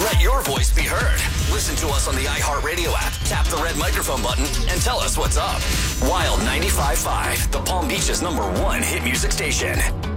Let your voice be heard. Listen to us on the iHeartRadio app. Tap the red microphone button and tell us what's up. Wild 95.5, the Palm Beach's #1 hit music station.